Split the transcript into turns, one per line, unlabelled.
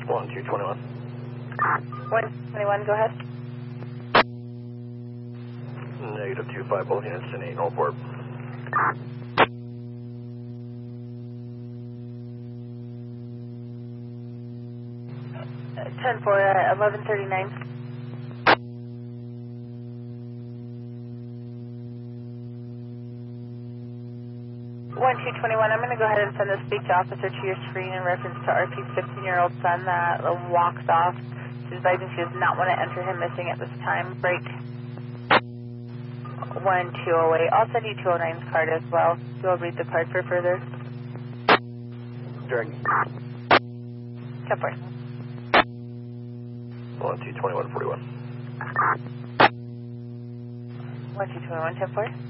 1221.
121, go ahead.
Negative 25, both units in 8 null port.
Ten for 1139. 1221, I'm going to go ahead and send a speech officer to your screen in reference to RP's 15-year-old son that walks off. She's advising she does not want to enter him missing at this time. Break 1208. I'll send you 209's card as well. You'll read the card for further.
Dragon.
10-4.
1221, 41.
1221, 10-4.